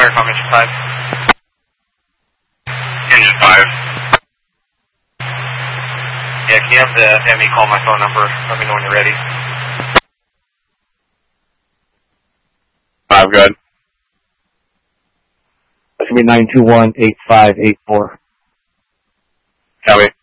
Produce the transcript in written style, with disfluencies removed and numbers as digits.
Firecom, Engine 5. Engine 5. Yeah, can you have the ME call my phone number? Let me know when you're ready. 5, good. That's going to be 921-8584. Copy.